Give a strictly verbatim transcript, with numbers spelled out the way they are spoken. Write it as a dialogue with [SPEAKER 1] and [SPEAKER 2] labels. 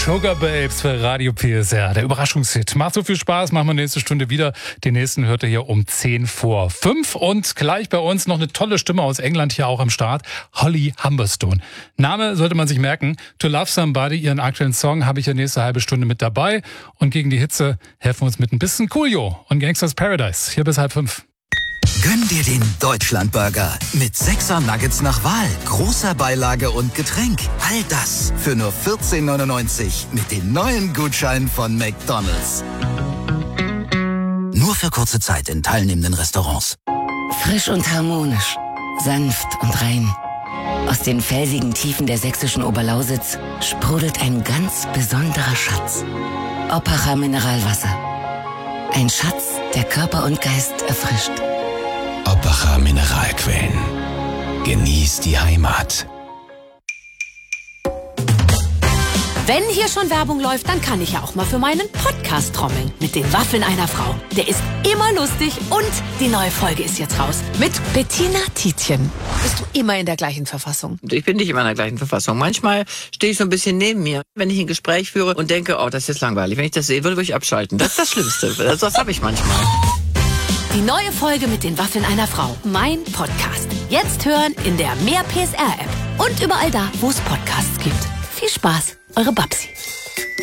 [SPEAKER 1] Sugar Babes für Radio P S R, der Überraschungshit. Macht so viel Spaß, machen wir nächste Stunde wieder. Den nächsten hört ihr hier um zehn vor fünf. Und gleich bei uns noch eine tolle Stimme aus England hier auch am Start, Holly Humberstone. Name sollte man sich merken. To Love Somebody, ihren aktuellen Song, habe ich ja nächste halbe Stunde mit dabei. Und gegen die Hitze helfen wir uns mit ein bisschen Coolio und Gangsters Paradise. Hier bis halb fünf.
[SPEAKER 2] Gönn dir den Deutschlandburger mit sechser Nuggets nach Wahl, großer Beilage und Getränk. All das für nur vierzehn neunundneunzig mit den neuen Gutscheinen von McDonald's. Nur für kurze Zeit in teilnehmenden Restaurants.
[SPEAKER 3] Frisch und harmonisch, sanft und rein. Aus den felsigen Tiefen der sächsischen Oberlausitz sprudelt ein ganz besonderer Schatz. Oppacher Mineralwasser. Ein Schatz, der Körper und Geist erfrischt.
[SPEAKER 4] Oppacher Mineralquellen. Genieß die Heimat.
[SPEAKER 5] Wenn hier schon Werbung läuft, dann kann ich ja auch mal für meinen Podcast trommeln. Mit den Waffeln einer Frau. Der ist immer lustig und die neue Folge ist jetzt raus. Mit Bettina Tietjen. Bist du immer in der gleichen Verfassung?
[SPEAKER 6] Ich bin nicht immer in der gleichen Verfassung. Manchmal stehe ich so ein bisschen neben mir, wenn ich ein Gespräch führe und denke, oh, das ist jetzt langweilig. Wenn ich das sehen würde, würde ich abschalten. Das ist das Schlimmste. Das habe ich manchmal.
[SPEAKER 5] Die neue Folge mit den Waffeln einer Frau. Mein Podcast. Jetzt hören in der Mehr P S R App. Und überall da, wo es Podcasts gibt. Viel Spaß, eure Babsi.